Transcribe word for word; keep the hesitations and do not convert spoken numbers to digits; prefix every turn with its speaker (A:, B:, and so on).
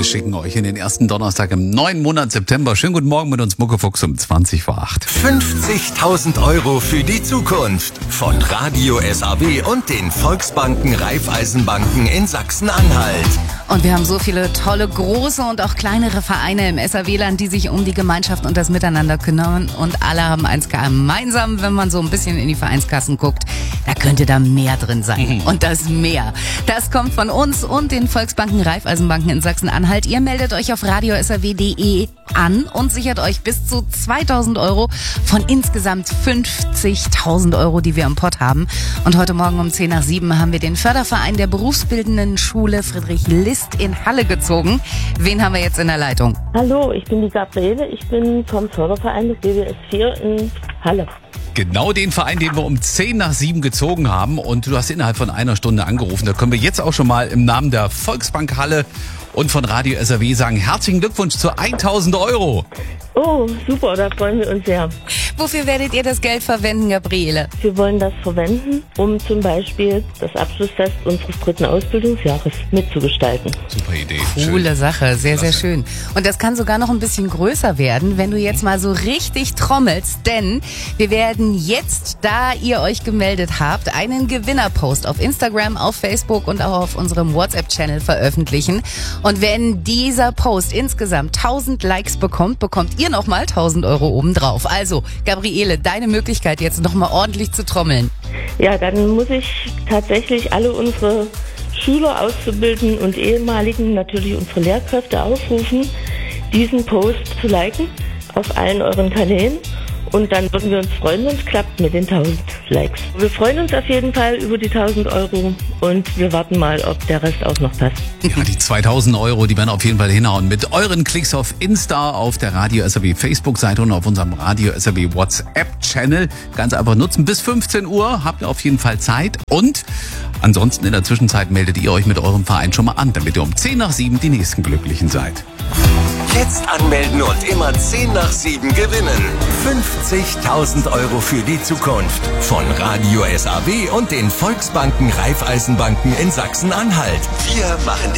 A: schicken euch in den ersten Donnerstag im neuen Monat September. Schönen guten Morgen mit uns, Muckefuchs um zwanzig vor acht.
B: fünfzigtausend Euro für die Zukunft von Radio S A W und den Volksbanken Raiffeisenbanken in Sachsen-Anhalt.
C: Und wir haben so viele tolle, große und auch kleinere Vereine im S A W-Land, die sich um die Gemeinschaft und das Miteinander kümmern. Und alle haben eins gemeinsam, wenn man so ein bisschen in die Vereinskassen guckt, da könnte da mehr drin sein. Mhm. Und das mehr. Das kommt von uns und den Volksbanken Raiffeisenbanken in Sachsen-Anhalt. Ihr meldet euch auf radio s a w punkt d e an und sichert euch bis zu zweitausend Euro von insgesamt fünfzigtausend Euro, die wir im Pott haben. Und heute Morgen um zehn nach sieben haben wir den Förderverein der berufsbildenden Schule Friedrich List in Halle gezogen. Wen haben wir jetzt in der Leitung?
D: Hallo, ich bin die Gabriele. Ich bin vom Förderverein des B W S vier in Halle.
A: Genau den Verein, den wir um zehn nach sieben gezogen haben. Und du hast innerhalb von einer Stunde angerufen. Da können wir jetzt auch schon mal im Namen der Volksbank Halle und von Radio S A W sagen, herzlichen Glückwunsch zu tausend Euro.
D: Oh, super, da freuen wir uns sehr.
C: Wofür werdet ihr das Geld verwenden, Gabriele?
D: Wir wollen das verwenden, um zum Beispiel das Abschlussfest unseres dritten Ausbildungsjahres mitzugestalten.
A: Super Idee.
C: Coole
A: schön.
C: Sache, sehr,
A: Klasse.
C: sehr schön. Und das kann sogar noch ein bisschen größer werden, wenn du jetzt mal so richtig trommelst, denn wir werden jetzt, da ihr euch gemeldet habt, einen Gewinnerpost auf Instagram, auf Facebook und auch auf unserem WhatsApp-Channel veröffentlichen. Und wenn dieser Post insgesamt tausend Likes bekommt, bekommt ihr nochmal tausend Euro obendrauf. Also, Gabriele, deine Möglichkeit jetzt nochmal ordentlich zu trommeln.
D: Ja, dann muss ich tatsächlich alle unsere Schüler, Auszubildenden und ehemaligen, natürlich unsere Lehrkräfte aufrufen, diesen Post zu liken auf allen euren Kanälen. Und dann würden wir uns freuen, wenn es klappt mit den tausend Likes. Wir freuen uns auf jeden Fall über die tausend Euro und wir warten mal, ob der Rest auch noch passt.
A: Ja, die zweitausend Euro, die werden auf jeden Fall hinhauen. Mit euren Klicks auf Insta, auf der Radio S A W Facebook-Seite und auf unserem Radio S A W WhatsApp-Channel. Ganz einfach nutzen. Bis fünfzehn Uhr habt ihr auf jeden Fall Zeit. Und ansonsten in der Zwischenzeit meldet ihr euch mit eurem Verein schon mal an, damit ihr um zehn nach sieben die nächsten Glücklichen seid.
B: Jetzt anmelden und immer zehn nach sieben gewinnen. fünfzigtausend Euro für die Zukunft von Radio S A W und den Volksbanken Raiffeisenbanken in Sachsen-Anhalt. Wir machen